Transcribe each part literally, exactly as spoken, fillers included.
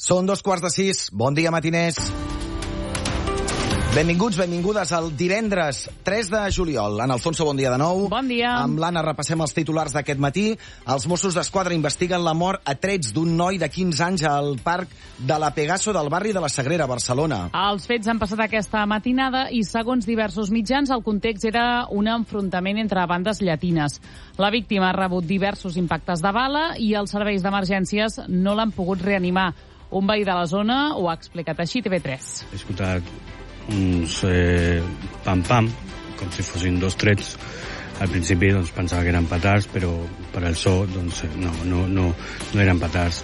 Són dos quarts de sis. Bon dia, matiners. Benvinguts, benvingudes al divendres tres de juliol. En Alfonso, bon dia de nou. Bon dia. Amb l'Anna repassem els titulars d'aquest matí. Els Mossos d'Esquadra investiguen la mort a trets d'un noi de quinze anys al parc de la Pegaso del barri de la Sagrera, Barcelona. Els fets han passat aquesta matinada i, segons diversos mitjans, el context era un enfrontament entre bandes llatines. La víctima ha rebut diversos impactes de bala i els serveis d'emergències no l'han pogut reanimar. Un veí de la zona ho ha explicat així T V tres. He escoltat uns eh, pam-pam, com si fossin dos trets. Al principi doncs, pensava que eren petards, però per al so doncs, no, no, no, no eren petards.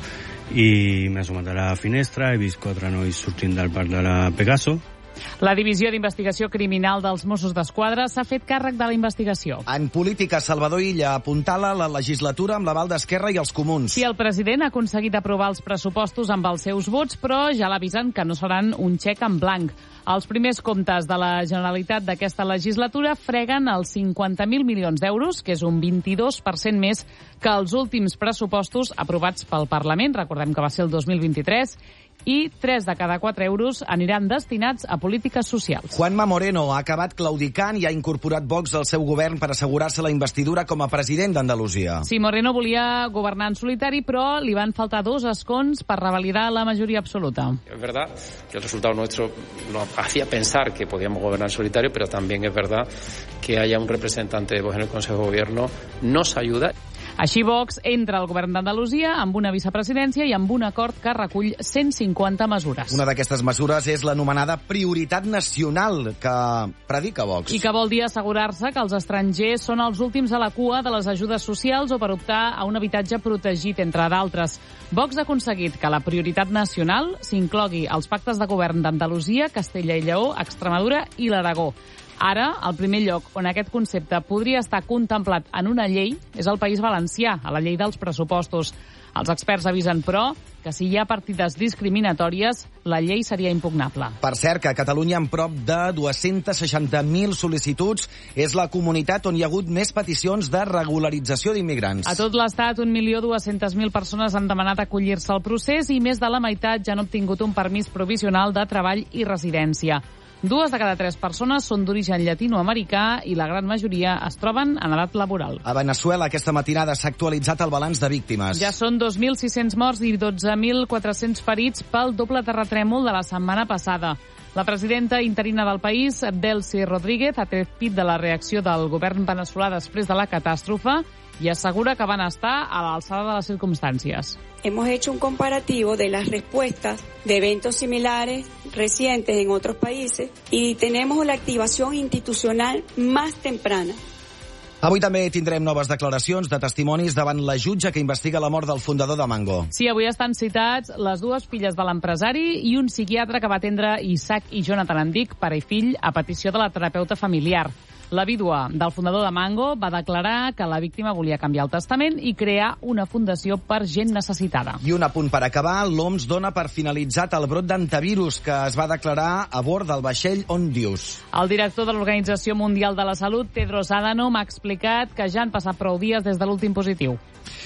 I m'he assomat a la finestra, he vist quatre nois sortint del parc de la Pegaso. La Divisió d'Investigació Criminal dels Mossos d'Esquadra s'ha fet càrrec de la investigació. En política, Salvador Illa apuntala la legislatura amb l'aval d'Esquerra i els comuns. Sí, el president ha aconseguit aprovar els pressupostos amb els seus vots, però ja l'avisen que no seran un xec en blanc. Els primers comptes de la Generalitat d'aquesta legislatura freguen els cinquanta mil milions d'euros, que és un vint-i-dos per cent més que els últims pressupostos aprovats pel Parlament, recordem que va ser el dos mil vint-i-tres, i tres de cada quatre euros aniran destinats a polítiques socials. Juanma Moreno ha acabat claudicant i ha incorporat Vox al seu govern per assegurar-se la investidura com a president d'Andalusia. Sí, Moreno volia governar en solitari, però li van faltar dos escons per revalidar la majoria absoluta. Es verdad que el resultado nuestro nos hacía pensar que podíamos gobernar en solitario, pero también es verdad que haya un representante de Vox en el Consejo de Gobierno nos ayuda. Així, Vox entra al govern d'Andalusia amb una vicepresidència i amb un acord que recull cent cinquanta mesures. Una d'aquestes mesures és l'anomenada prioritat nacional que predica Vox. I que vol dir assegurar-se que els estrangers són els últims a la cua de les ajudes socials o per optar a un habitatge protegit, entre d'altres. Vox ha aconseguit que la prioritat nacional s'inclogui als pactes de govern d'Andalusia, Castella i Lleó, Extremadura i l'Aragó. Ara, el primer lloc on aquest concepte podria estar contemplat en una llei és el País Valencià, a la llei dels pressupostos. Els experts avisen, però, que si hi ha partides discriminatòries, la llei seria impugnable. Per cert, que a Catalunya, amb prop de dos-cents seixanta mil sol·licituds, és la comunitat on hi ha hagut més peticions de regularització d'immigrants. A tot l'Estat, un milió dues-centes mil persones han demanat acollir-se al procés i més de la meitat ja han obtingut un permís provisional de treball i residència. Dues de cada tres persones són d'origen llatinoamericà i la gran majoria es troben en edat laboral. A Veneçuela aquesta matinada s'ha actualitzat el balanç de víctimes. Ja són dos mil sis-cents morts i dotze mil quatre-cents ferits pel doble terratrèmol de la setmana passada. La presidenta interina del país, Delcy Rodríguez, ha tret pit de la reacció del govern veneçolà després de la catàstrofe i assegura que van estar a l'alçada de les circumstàncies. Hemos hecho un comparativo de las respuestas de eventos similares recientes en otros países y tenemos la activación institucional más temprana. Avui també tindrem noves declaracions de testimonis davant la jutge que investiga la mort del fundador de Mango. Sí, avui estan citats les dues filles de l'empresari i un psiquiatre que va atendre Isaac i Jonathan Andic, pare i fill, a petició de la terapeuta familiar. La vídua del fundador de Mango va declarar que la víctima volia canviar el testament i crear una fundació per gent necessitada. I un apunt per acabar, l'O M S dona per finalitzat el brot d'antivirus que es va declarar a bord del vaixell Ondius. El director de l'Organització Mundial de la Salut, Tedros Adhanom, ha explicat que ja han passat prou dies des de l'últim positiu.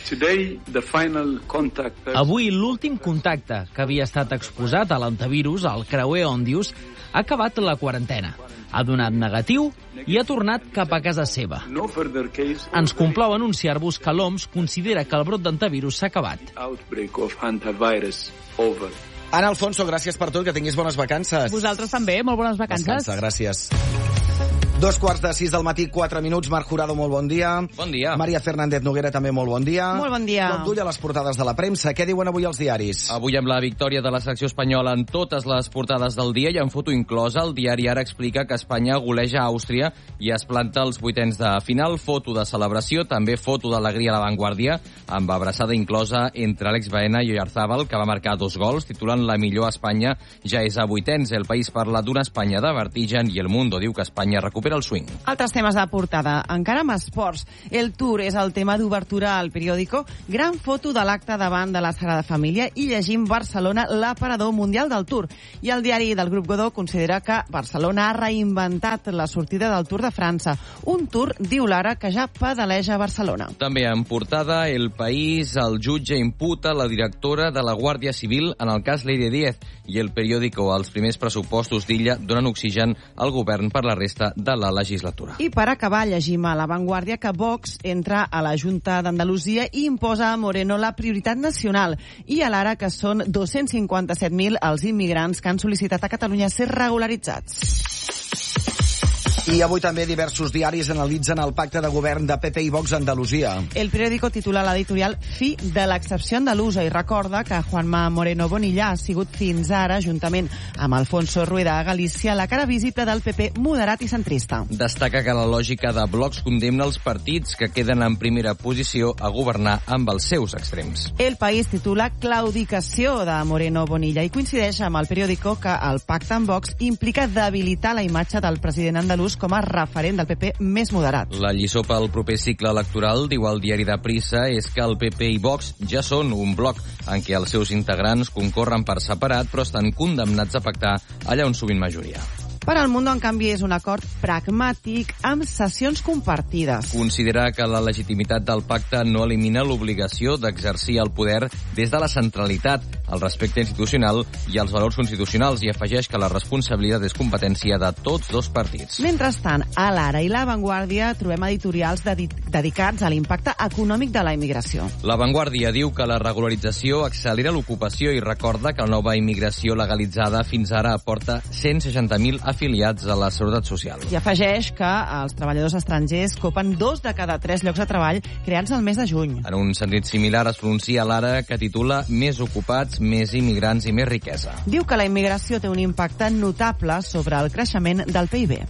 Avui, l'últim contacte que havia estat exposat a l'antivirus, al creuer Ondius, ha acabat la quarantena. Ha donat negatiu i ha tornat cap a casa seva. Ens complau anunciar-vos que l'O M S considera que el brot d'antivirus s'ha acabat. Ana Alfonso, gràcies per tot, que tinguis bones vacances. Vosaltres també, molt bones vacances. Descansa, gràcies. Dos quarts de sis del matí, quatre minuts. Marc Jurado, molt bon dia. Bon dia. Maria Fernández Noguera, també molt bon dia. Molt bon dia. Cop d'ull a les portades de la premsa. Què diuen avui els diaris? Avui amb la victòria de la secció espanyola en totes les portades del dia i en foto inclosa, el diari Ara explica que Espanya goleja a Àustria i es planta als vuitens de final. Foto de celebració, també foto d'alegria a l'avantguàrdia, amb abraçada inclosa entre Àlex Baena i Oyarzábal, que va marcar dos gols, titulant la millor Espanya ja és a vuitens. El País parla d'una Espanya de vertigen i El Mundo diu que Espanya recupera supera el swing. Altres temes de portada. Encara amb esports. El Tour és el tema d'obertura al periòdico. Gran foto de l'acte davant de la Sagrada Família i llegim Barcelona, l'aparador mundial del Tour. I el diari del Grup Godó considera que Barcelona ha reinventat la sortida del Tour de França. Un Tour, diu l'Ara, que ja pedaleja a Barcelona. També en portada, El País, el jutge imputa la directora de la Guàrdia Civil en el cas Leire Díez i El Periódico, els primers pressupostos d'Illa donen oxigen al govern per la resta de la legislatura. I per acabar, llegim a La Vanguardia que Vox entra a la Junta d'Andalusia i imposa a Moreno la prioritat nacional. I a l'Ara que són dos-cents cinquanta-set mil els immigrants que han sol·licitat a Catalunya ser regularitzats. I avui també diversos diaris analitzen el pacte de govern de P P i Vox a Andalusia. El periòdico titula l'editorial Fi de l'excepció andalusa i recorda que Juanma Moreno Bonilla ha sigut fins ara, juntament amb Alfonso Rueda a Galícia, la cara visible del P P moderat i centrista. Destaca que la lògica de blocs condemna els partits que queden en primera posició a governar amb els seus extrems. El País titula Claudicació de Moreno Bonilla i coincideix amb el periòdico que el pacte amb Vox implica debilitar la imatge del president andalús com a referent del P P més moderat. La lliçó pel proper cicle electoral, diu el diari de Prissa, és que el P P i Vox ja són un bloc en què els seus integrants concorren per separat però estan condemnats a pactar allà on sovint majoria. Per al Mundo, en canvi, és un acord pragmàtic amb sessions compartides. Considera que la legitimitat del pacte no elimina l'obligació d'exercir el poder des de la centralitat, el respecte institucional i els valors constitucionals i afegeix que la responsabilitat és competència de tots dos partits. Mentrestant, a l'Ara i La Vanguardia trobem editorials dedi- dedicats a l'impacte econòmic de la immigració. La Vanguardia diu que la regularització accelera l'ocupació i recorda que la nova immigració legalitzada fins ara aporta cent seixanta mil afiliats a la Seguretat Social. I afegeix que els treballadors estrangers copen dos de cada tres llocs de treball creats al mes de juny. En un sentit similar es pronuncia l'Ara, que titula Més ocupats, més immigrants i més riquesa. Diu que la immigració té un impacte notable sobre el creixement del P I B.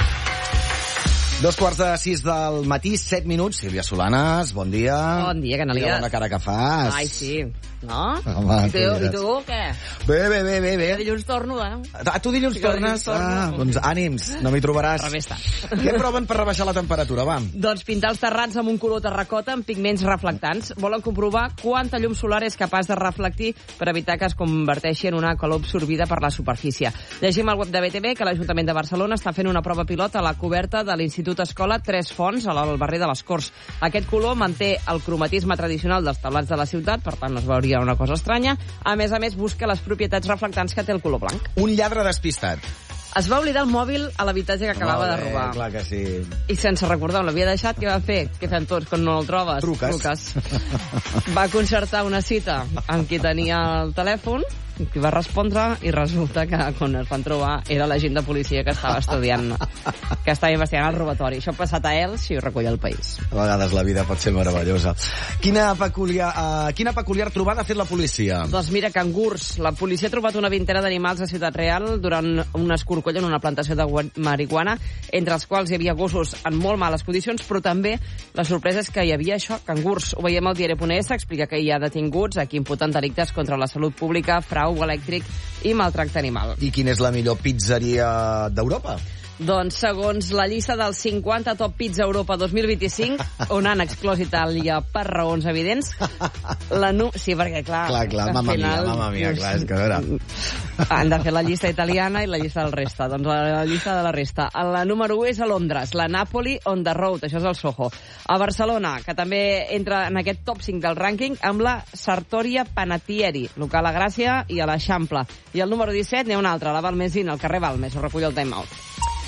Dos quarts de sis del matí, set minuts. Sílvia Solanas, bon dia. Bon dia, Canalies. Quina bona cara que fas. Ai, sí. No? Home, I tu, i tu què? Bé, bé, bé, bé. bé. Dilluns torno, eh? A tu dilluns Sí, tornes? dilluns torno. Ah, doncs ànims, no m'hi trobaràs. Revés tant. Què proven per rebaixar la temperatura, va? Doncs pintar els terrats amb un color terracota amb pigments reflectants. Volen comprovar quanta llum solar és capaç de reflectir per evitar que es converteixi en una calor absorbida per la superfície. Llegim al web de B T V que l'Ajuntament de Barcelona està fent una prova pilot a la coberta de l'Institut Escola Tres Fonts, al barri de les Corts. Aquest color manté el cromatisme tradicional dels taulats de la ciutat, per tant no es veuria una cosa estranya. A més a més, busca les propietats reflectants que té el color blanc. Un lladre despistat. Es va oblidar el mòbil a l'habitatge que acabava Molt de bé, robar. clar que sí. I sense recordar on l'havia deixat, què va fer? Què fem tots quan no el trobes? Truques. Truques. Va concertar una cita amb qui tenia el telèfon, qui va respondre, i resulta que quan es van trobar era l'agent de policia que estava estudiant, que estava investigant el robatori. Això ha passat a Elx i ho recull el País. A vegades la vida pot ser meravellosa. Quina peculiar, uh, quina peculiar trobada ha fet la policia? Doncs mira, cangurs. La policia ha trobat una vintena d'animals a Ciutat Real durant un escorcoll en una plantació de marihuana, entre els quals hi havia gossos en molt males condicions, però també la sorpresa és que hi havia això, cangurs. Ho veiem al diari punt es, explica que hi ha detinguts a qui imputen delictes contra la salut pública, frau elèctric i maltracte animal. I quina és la millor pizzeria d'Europa? Doncs, segons la llista dels cinquanta Top Pizza Europa dos mil vint-i-cinc, on han exclòs Itàlia per raons evidents, la nu... Sí, perquè, clar... Clar, clar, al mamma final, mia, mamma mia, clar, és que a veure... Han de fer la llista italiana i la llista del resta. Doncs la, la llista de la resta. La número u és a Londres, la Napoli on the road, això és el Soho. A Barcelona, que també entra en aquest top cinc del rànquing, amb la Sartoria Panatieri, local a Gràcia i a l'Eixample. I el número disset n'hi ha un altre, la Balmesina, al carrer Balmes, ho recull el Time Out.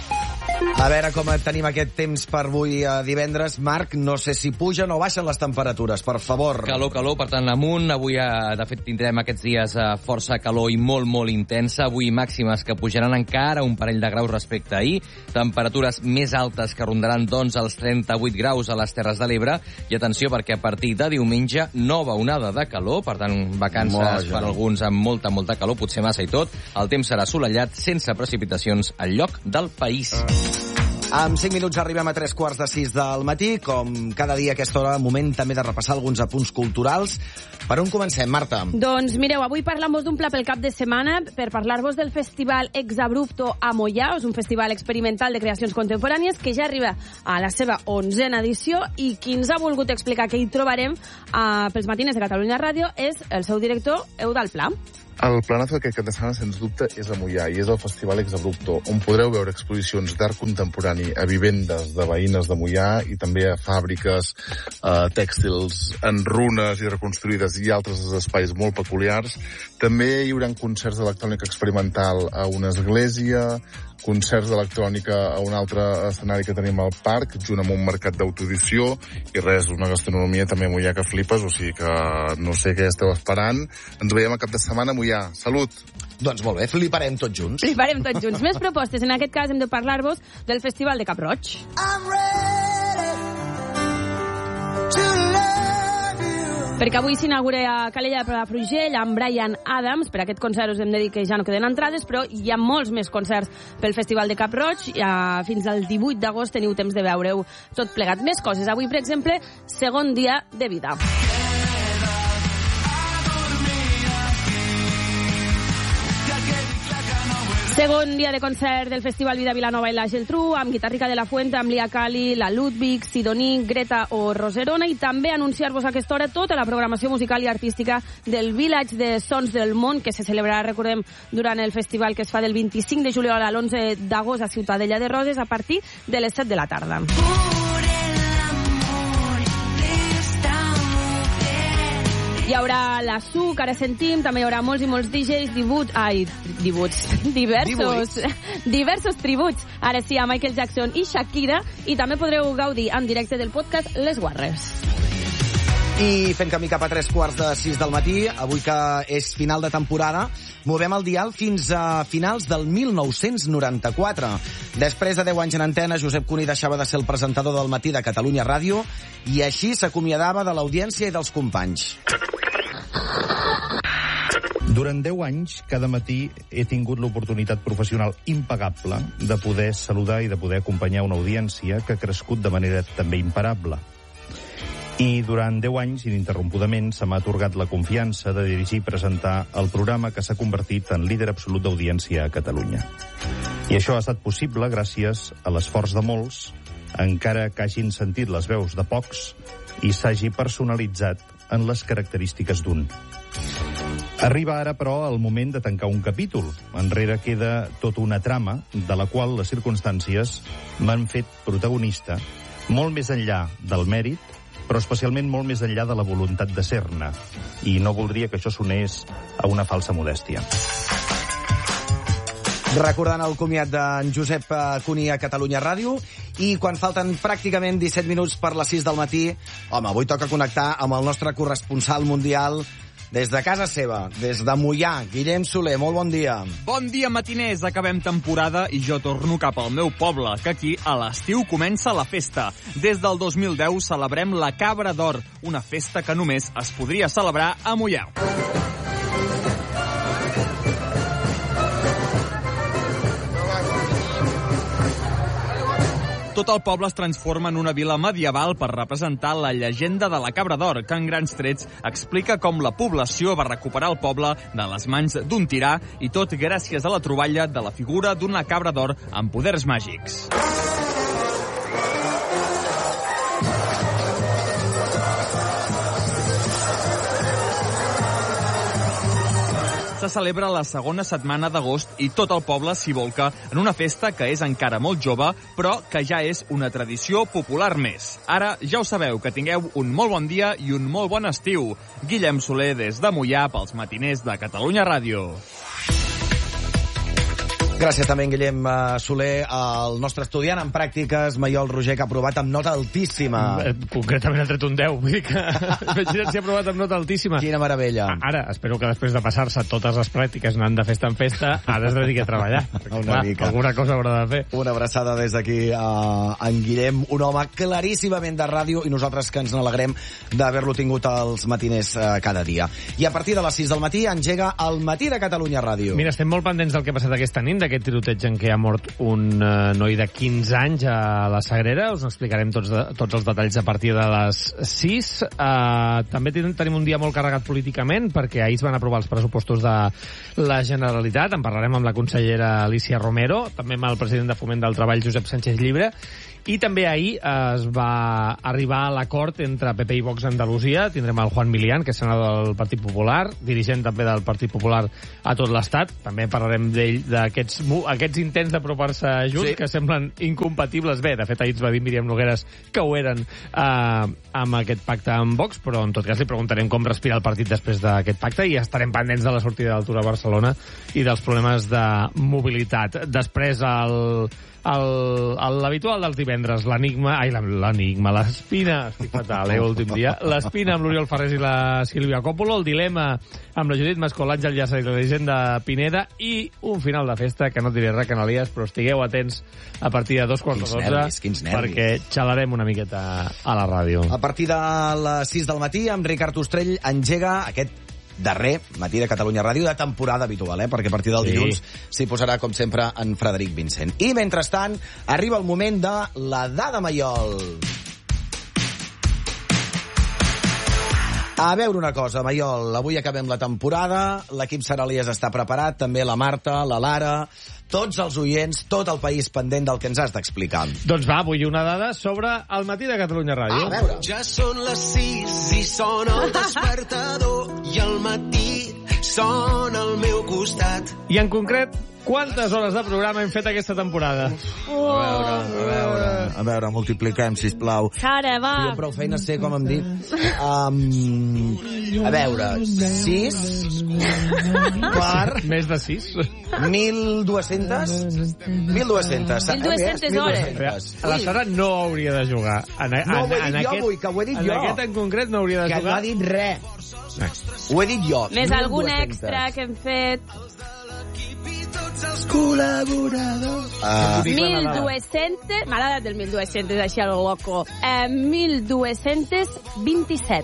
A veure com tenim aquest temps per avui a divendres. Marc, no sé si pugen o baixen les temperatures, per favor. Calor, calor, per tant, amunt. Avui, de fet, tindrem aquests dies força calor i molt, molt intensa. Avui màximes que pujaran encara un parell de graus respecte a ahir. Temperatures més altes que rondaran, doncs, els trenta-vuit graus a les Terres de l'Ebre. I atenció, perquè a partir de diumenge, nova onada de calor. Per tant, vacances Moja. per alguns amb molta, molta calor, potser massa i tot. El temps serà assolellat, sense precipitacions al lloc del país. En cinc minuts arribem a tres quarts de sis del matí. Com cada dia a aquesta hora, moment també de repassar alguns apunts culturals. Per on comencem, Marta? Doncs mireu, avui parlem-vos d'un pla pel cap de setmana per parlar-vos del festival Exabrupto a Moià. És un festival experimental de creacions contemporànies que ja arriba a la seva onzena edició i qui ens ha volgut explicar què hi trobarem uh, pels matins de Catalunya Ràdio és el seu director, Eudald Pla. El planazo d'aquest cap de setmana, sens dubte, és a Moià i és el Festival Exabrupto, on podreu veure exposicions d'art contemporani a vivendes de veïnes de Moià i també a fàbriques eh, tèxtils en runes i reconstruïdes i altres espais molt peculiars. També hi haurà concerts d'electrònica experimental a una església, concerts d'electrònica a un altre escenari que tenim al parc, junt amb un mercat d'autodició, i res, una gastronomia també a Moià que flipes, o sigui que no sé què esteu esperant. Ens veiem a cap de setmana a Moià. Salut! Doncs molt bé, fliparem tots junts. Fliparem tots junts. Més propostes. En aquest cas hem de parlar-vos del Festival de Cap-roig. Perquè avui s'inaugura a Calella de Palafrugell amb Bryan Adams. Per aquest concert us hem de dir que ja no queden entrades, però hi ha molts més concerts pel Festival de Cap-roig. Fins al divuit d'agost teniu temps de veure-ho tot plegat. Més coses. Avui, per exemple, segon dia de vida. Segon dia de concert del Festival Vida Vilanova i la Geltrú, amb Guitarrica de la Fuente, amb Lia Cali, la Ludwig, Sidoní, Greta o Roserona, i també anunciar-vos a aquesta hora tota la programació musical i artística del Village de Sons del Món, que se celebrarà, recordem, durant el festival que es fa del vint-i-cinc de juliol a l'onze d'agost a Ciutadella de Roses a partir de les set de la tarda. Hi haurà la S U, que ara sentim, també hi haurà molts i molts D Js, dibuts, ai, dibuts, diversos, diversos tributs, ara sí, a Michael Jackson i Shakira, i també podreu gaudir en directe del podcast Les Guarres. I fent camí cap a tres quarts de sis del matí, avui que és final de temporada, movem el dial fins a finals del mil nou-cents noranta-quatre. Després de deu anys en antena, Josep Cuní deixava de ser el presentador del matí de Catalunya Ràdio i així s'acomiadava de l'audiència i dels companys. Durant deu anys, cada matí he tingut l'oportunitat professional impagable de poder saludar i de poder acompanyar una audiència que ha crescut de manera també imparable. I durant deu anys, ininterrompudament, se m'ha atorgat la confiança de dirigir i presentar el programa que s'ha convertit en líder absolut d'audiència a Catalunya. I això ha estat possible gràcies a l'esforç de molts, encara que hagin sentit les veus de pocs i s'hagi personalitzat en les característiques d'un. Arriba ara, però, el moment de tancar un capítol. Enrere queda tota una trama de la qual les circumstàncies m'han fet protagonista, molt més enllà del mèrit, però especialment molt més enllà de la voluntat de ser-ne. I no voldria que això sonés a una falsa modèstia. Recordant el comiat d'en Josep Cuní a Catalunya Ràdio, i quan falten pràcticament disset minuts per les sis del matí, home, avui toca connectar amb el nostre corresponsal mundial des de casa seva, des de Moià, Guillem Soler. Molt bon dia. Bon dia, matiners. Acabem temporada i jo torno cap al meu poble, que aquí a l'estiu comença la festa. Des del dos mil deu celebrem la Cabra d'Or, una festa que només es podria celebrar a Moià. Tot el poble es transforma en una vila medieval per representar la llegenda de la Cabra d'Or, que en grans trets explica com la població va recuperar el poble de les mans d'un tirà, i tot gràcies a la troballa de la figura d'una cabra d'or amb poders màgics. Se celebra la segona setmana d'agost i tot el poble s'hi volca en una festa que és encara molt jove, però que ja és una tradició popular més. Ara ja ho sabeu, que tingueu un molt bon dia i un molt bon estiu. Guillem Soler des de Moià pels matiners de Catalunya Ràdio. Gràcies també, Guillem Soler, al nostre estudiant en pràctiques, Maiol Roger, que ha aprovat amb nota altíssima. Concretament ha tret un deu. Vull dir que imagina't si ha aprovat amb nota altíssima. Quina meravella. Ara, espero que després de passar-se totes les pràctiques anant de festa en festa, ara es dediqui a treballar. Una clar, mica. Alguna cosa haurà de fer. Una abraçada des d'aquí a en Guillem, un home claríssimament de ràdio, i nosaltres que ens n'alegrem d'haver-lo tingut als matiners cada dia. I a partir de les sis del matí engega el Matí de Catalunya Ràdio. Mira, estem molt pendents del que ha passat aquesta nit, aquest tiroteig en què ha mort un uh, noi de quinze anys a la Sagrera. Us explicarem tots, de, tots els detalls a partir de les sis. Uh, també ten, tenim un dia molt carregat políticament, perquè ahir es van aprovar els pressupostos de la Generalitat. En parlarem amb la consellera Alicia Romero, també amb el president de Foment del Treball, Josep Sánchez Llibre. I també ahir es va arribar a l'acord entre P P i Vox a Andalusia. Tindrem el Juan Milián, que és senador del Partit Popular, dirigent també del Partit Popular a tot l'Estat. També parlarem d'ell, d'aquests aquests intents d'apropar-se junts, sí, que semblen incompatibles. Bé, de fet, ahir ens va dir Míriam Nogueres que ho eren eh, amb aquest pacte amb Vox, però en tot cas li preguntarem com respira el partit després d'aquest pacte i estarem pendents de la sortida del Tour a Barcelona i dels problemes de mobilitat. Després, el... l'habitual dels divendres, l'enigma, ai, l'enigma, l'espina, estic fatal, eh, últim dia, l'espina amb l'Oriol Ferrés i la Sílvia Coppolo, el dilema amb la Judit Mascó, l'Àngel Llàcer i la Llegenda Pineda, i un final de festa, que no et diré res, Canalies, però estigueu atents a partir de dos quarts de dotze, perquè xalarem una miqueta a la ràdio. A partir de les sis del matí, amb Ricard Ostrell engega aquest darrer matí de Catalunya Ràdio de temporada habitual, eh? Perquè a partir del sí. dilluns s'hi posarà, com sempre, en Frederic Vincent. I, mentrestant, arriba el moment de la Dada Maiol. A veure una cosa, Maiol, avui acabem la temporada, l'equip Saralies està preparat, també la Marta, la Lara, tots els oients, tot el país pendent del que ens has d'explicar. Doncs va, vull una dada sobre el matí de Catalunya Ràdio. Ah, a veure. Ja són les sis i sona el despertador i el matí sona al meu costat. I en concret, quantes hores de programa hem fet aquesta temporada? Oh. A veure, a veure, a veure, multipliquem, sisplau. Cara, va. Jo prou feina sé com em dit. Um, a veure, sis per... Més de sis. mil dues-centes? mil dues-centes. mil dues-centes hores. A la Sara no hauria de jugar. En, en, no, ho he dit en jo aquest, avui, que ho he dit en jo. En aquest en concret no hauria de que jugar. Que no ha dit res. Eh. Ho he dit jo. Més algun extra que hem fet. Els col·laboradors. Uh, mil dues-cents... M'ha agradat el mil dues-cents, així al loco. Eh, mil dues-cents vint-i-set.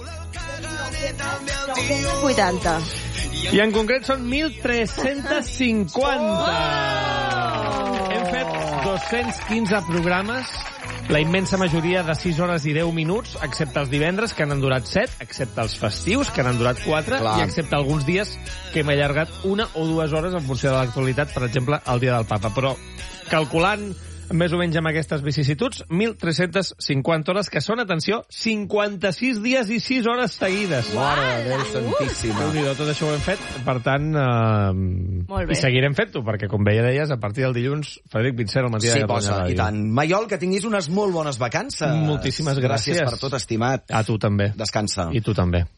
vuitanta. I en concret són mil tres-cents cinquanta. Oh! Hem fet dos-cents quinze programes, la immensa majoria de sis hores i deu minuts, excepte els divendres, que n'han durat set, excepte els festius, que n'han durat quatre, Clar. i excepte alguns dies que hem allargat una o dues hores en funció de l'actualitat, per exemple, el dia del Papa. Però, calculant més o menys amb aquestes vicissituds, mil tres-cents cinquanta hores, que són, atenció, cinquanta-sis dies i sis hores seguides. Mare de Déu santíssima. Déu-n'hi-do, tot això ho hem fet, per tant, eh, i seguirem fent-ho, perquè, com veia deies, a partir del dilluns, Frederic Vincent, al matí sí, de Catalunya Ràdio. I tant. Maiol, que tinguis unes molt bones vacances. Moltíssimes gràcies. Gràcies per tot, estimat. A tu també. Descansa. I tu també.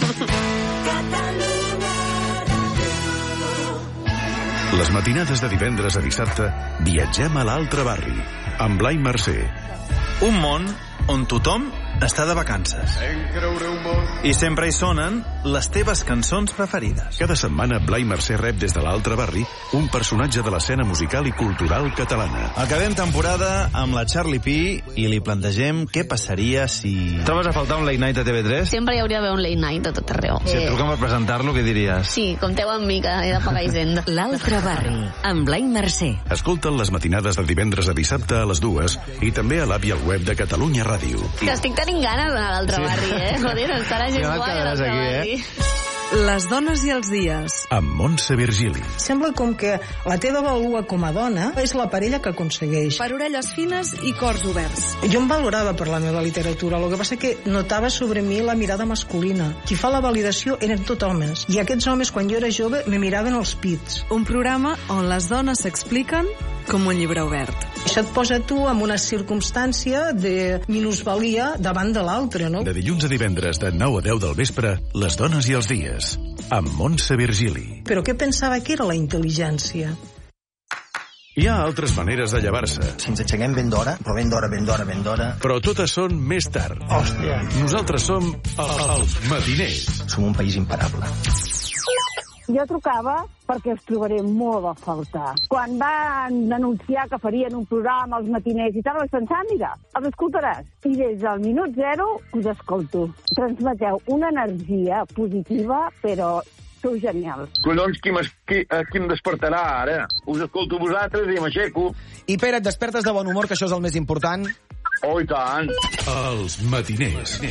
Les matinades de divendres a dissabte viatgem a l'altre barri, amb Blai Mercè. Un món on tothom està de vacances. I sempre hi sonen les teves cançons preferides. Cada setmana Blai Mercè rep des de l'altre barri un personatge de l'escena musical i cultural catalana. Acabem temporada amb la Charlie P i li plantegem què passaria si... Trobes a faltar un late night a T V tres? Sempre hi hauria d'haver un late night a tot arreu. Si et truquen per presentar-lo, què diries? Sí, compteu amb mi, que he de pagar Hisenda. L'altre barri, amb Blai Mercè. Escolta'n les matinades de divendres a dissabte a les dues i també a l'app i al web de Catalunya Ràdio. Que estic tenint ganes d'anar a l'altre sí. barri, eh? Joder, està la gent sí, guai a l'altre aquí, barri. Eh? Les dones i els dies. Amb Montse Virgili. Sembla com que la teva vàlua com a dona és la parella que aconsegueix. Per orelles fines i cors oberts. Jo em valorava per la meva literatura, el que passa que notava sobre mi la mirada masculina. Qui fa la validació eren tot homes. I aquests homes, quan jo era jove, me miraven els pits. Un programa on les dones s'expliquen com un llibre obert. Això et posa tu en una circumstància de minusvalia davant de l'altre, no? De dilluns a divendres, de nou a deu del vespre, les dones i els dies, amb Montse Virgili. Però què pensava que era la intel·ligència? Hi ha altres maneres de llevar-se. Si ens aixequem ben d'hora, però ben d'hora, ben d'hora, ben d'hora... Però totes són més tard. Hòstia. Nosaltres som els, els matiners. Som un país imparable. Jo trucava perquè us trobaré molt a faltar. Quan van anunciar que farien un programa als matiners i tal, vaig pensar, mira, els escoltaràs. I des del minut zero us escolto. Transmeteu una energia positiva, però sou genial. Collons, qui, qui, qui em despertarà ara? Us escolto vosaltres i m'aixeco. I Pere, et despertes de bon humor, que això és el més important? Oh, i tant. Els matiners.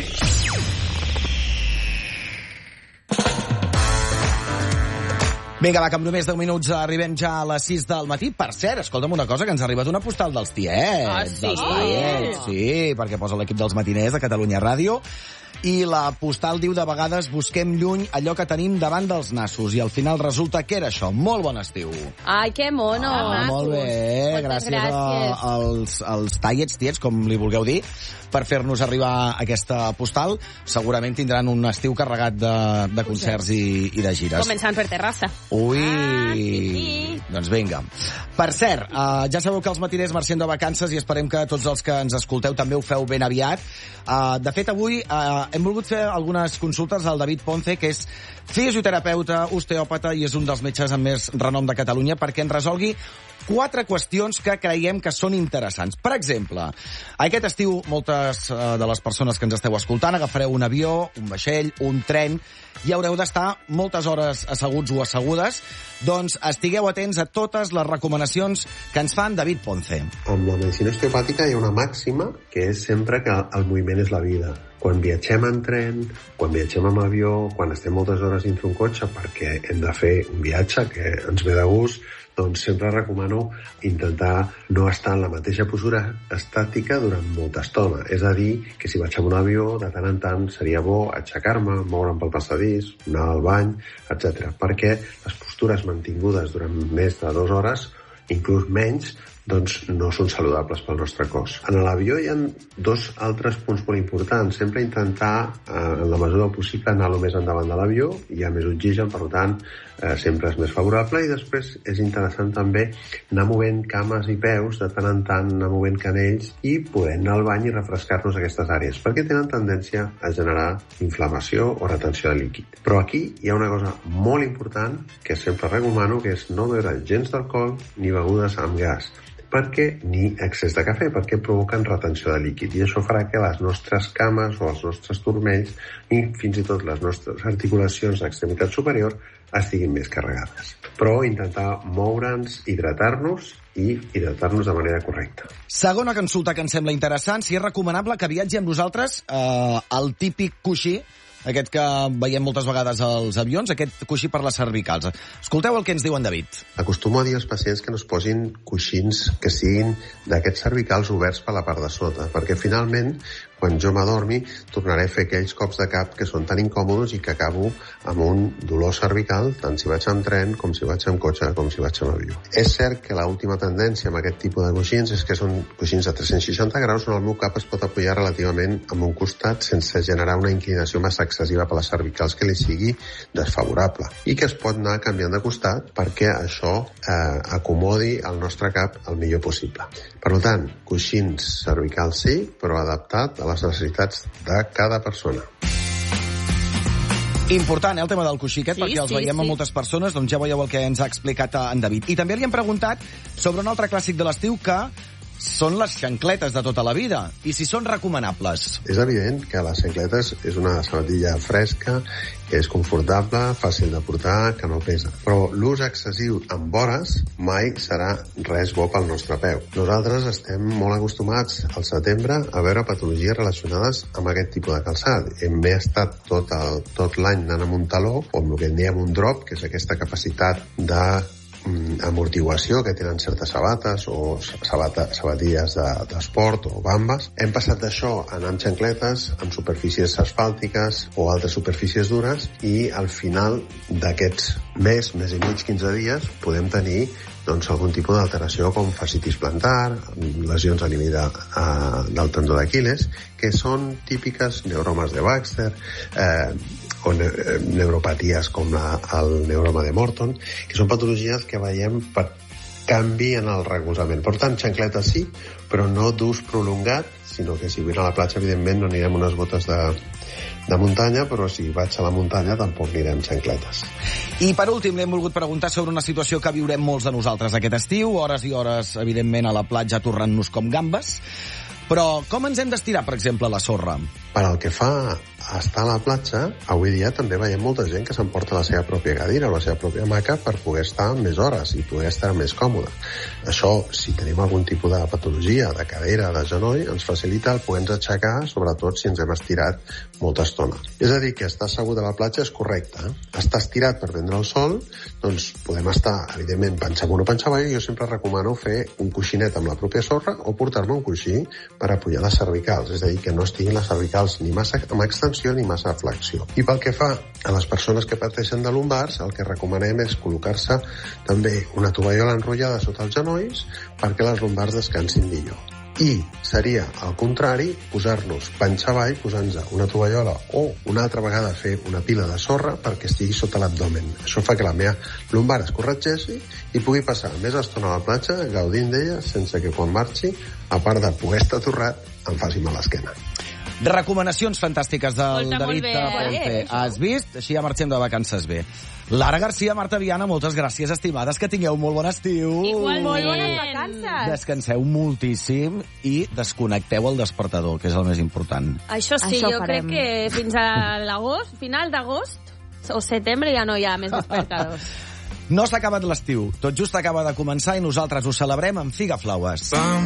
Vinga, va, que amb només deu minuts arribem ja a les sis del matí. Per cert, escolta'm una cosa, que ens ha arribat una postal dels tiets. Ah, sí? Dels tiets, sí, perquè posa l'equip dels matiners de Catalunya Ràdio. I la postal diu: de vegades busquem lluny allò que tenim davant dels nassos. I al final resulta que era això. Molt bon estiu. Ai, que mono. Ah, molt bé, Moltes gràcies, gràcies. A, als, als tallets, tiets, com li vulgueu dir, per fer-nos arribar aquesta postal. Segurament tindran un estiu carregat de, de concerts i, i de gires. Començant per Terrassa. Ui! Ah, sí, sí. Doncs vinga. Per cert, uh, ja sabeu que els matiners marxem de vacances i esperem que tots els que ens escolteu també ho feu ben aviat. Uh, de fet, avui uh, hem volgut fer algunes consultes al David Ponce, que és fisioterapeuta, osteòpata i és un dels metges amb més renom de Catalunya, perquè ens resolgui quatre qüestions que creiem que són interessants. Per exemple, aquest estiu moltes uh, de les persones que ens esteu escoltant agafareu un avió, un vaixell, un tren, i haureu d'estar moltes hores asseguts o assegudes. Doncs estigueu atents a totes les recomanacions que ens fan David Ponce. Amb la medicina osteopàtica hi ha una màxima que és sempre que el moviment és la vida. Quan viatgem en tren, quan viatgem amb avió, quan estem moltes hores dins un cotxe perquè hem de fer un viatge que ens ve de gust, doncs sempre recomano intentar no estar en la mateixa postura estàtica durant molta estona. És a dir, que si vaig amb un avió, de tant en tant seria bo aixecar-me, moure'm pel passadís, anar al bany, etcètera. Perquè les postures mantingudes durant més de dues hores, inclús menys, doncs no són saludables pel nostre cos. En l'avió hi ha dos altres punts molt importants. Sempre intentar, eh, en la mesura del possible, anar el més endavant de l'avió. Hi ha més oxigen, per tant, eh, sempre és més favorable. I després és interessant també anar movent cames i peus, de tant en tant anar movent canells i poder anar al bany i refrescar-nos aquestes àrees, perquè tenen tendència a generar inflamació o retenció de líquid. Però aquí hi ha una cosa molt important que sempre recomano, que és no beure gens d'alcohol ni begudes amb gas, perquè ni excés de cafè, perquè provoquen retenció de líquid, i això farà que les nostres cames o els nostres turmells i fins i tot les nostres articulacions d'extremitat superior estiguin més carregades. Però intentar moure'ns, hidratar-nos i hidratar-nos de manera correcta. Segona consulta que em sembla interessant, si és recomanable que viatgi amb nosaltres eh, el típic coixí, aquest que veiem moltes vegades als avions, aquest coixí per les cervicals. Escolteu el que ens diu en David. Acostumo a dir als pacients que no es posin coixins que siguin d'aquests cervicals oberts per la part de sota, perquè finalment, quan jo m'adormi, tornaré a fer aquells cops de cap que són tan incòmodos i que acabo amb un dolor cervical, tant si vaig amb tren, com si vaig amb cotxe, com si vaig amb avió. És cert que l'última tendència amb aquest tipus de coixins és que són coixins de tres-cents seixanta graus on el meu cap es pot apoyar relativament amb un costat sense generar una inclinació massa excessiva per les cervicals que li sigui desfavorable, i que es pot anar canviant de costat perquè això eh, acomodi el nostre cap el millor possible. Per tant, coixins cervicals sí, però adaptat a les necessitats de cada persona. Important, eh, el tema del coixí aquest, sí, perquè els sí, veiem sí. a moltes persones, doncs ja veieu el que ens ha explicat en David. I també li hem preguntat sobre un altre clàssic de l'estiu que són les xancletes de tota la vida, i si són recomanables. És evident que les xancletes és una sabatilla fresca, que és confortable, fàcil de portar, que no pesa. Però l'ús excessiu amb vores mai serà res bo pel nostre peu. Nosaltres estem molt acostumats al setembre a veure patologies relacionades amb aquest tipus de calçat. Hem estat tot, el, tot l'any anant amb un taló, o amb el que en diem un drop, que és aquesta capacitat de amortiguació que tenen certes sabates o sabata, sabatilles d'esport de, o bambes. Hem passat d'això a anar amb xancletes, amb superfícies asfàltiques o altres superfícies dures, i al final d'aquests mes, mes i mig, quinze dies, podem tenir doncs, algun tipus d'alteració com fascitis plantar, lesions a nivell de, a, del tendó d'Aquil·les, que són típiques neuromes de Baxter, eh, o ne neuropaties com la, el neuroma de Morton, que són patologies que veiem per canvi en el recolzament. Per tant, xancletes sí, però no d'ús prolongat, sinó que si vull anar a la platja, evidentment, no anirem unes botes de, de muntanya, però si vaig a la muntanya tampoc anirem xancletes. I per últim, li hem volgut preguntar sobre una situació que viurem molts de nosaltres aquest estiu, hores i hores, evidentment, a la platja torrant-nos com gambes. Però com ens hem d'estirar, per exemple, a la sorra? Per al que fa a estar a la platja, avui dia també veiem molta gent que s'emporta la seva pròpia cadira o la seva pròpia hamaca per poder estar més hores i poder estar més còmode. Això, si tenim algun tipus de patologia, de cadera, de genoll, ens facilita el poder-nos aixecar, sobretot si ens hem estirat molta estona. És a dir, que estar assegut a la platja és correcte. Estar estirat per prendre el sol, doncs podem estar, evidentment, panxa amunt o panxa avall, i jo sempre recomano fer un coixinet amb la pròpia sorra o portar-me un coixí per apoyar les cervicals, és a dir, que no estiguin les cervicals ni massa amb extensió ni massa flexió. I pel que fa a les persones que pateixen de lumbars, el que recomanem és col·locar-se també una tovallola enrotllada sota els genolls perquè les lumbars descansin millor. I seria, al contrari, posar-nos panxa avall, posant-nos una tovallola o una altra vegada fer una pila de sorra perquè estigui sota l'abdomen. Això fa que la meva lumbar es corregeixi i pugui passar més estona a la platja gaudint d'ella sense que quan marxi, a part de poder estar torrat, em faci mal l'esquena. Recomanacions fantàstiques del Escolta, David molt bé, Ponce. eh? Has vist? Així ja marxem de vacances bé. Lara Garcia, Marta Viana, moltes gràcies, estimades, que tingueu molt bon estiu. Igualment. Molt bones vacances. Descanseu moltíssim i desconnecteu el despertador, que és el més important. Això sí, Això jo farem. crec que fins a l'agost, final d'agost o setembre ja no hi ha més despertadors. No s'ha acabat l'estiu, tot just acaba de començar i nosaltres ho celebrem amb Figaflaues.